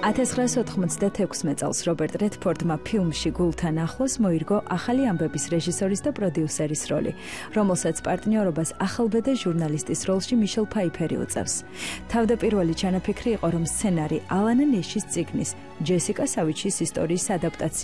1996 წელს რობერტ რედფორდმა ფილმში გულთან ახლოს მოირგო ახალი ამბების რეჟისორის და პროდიუსერის როლი, რომელსაც პარტნიორობას ახალბედა ჟურნალისტის როლში მიშელ ფაიფერი უწევს. თავდაპირველი ჩანაფიქრი იყო, რომ სცენარი ალან ნეშის წიგნის ჯესიკა სავიჩის ისტორიის ადაპტაცია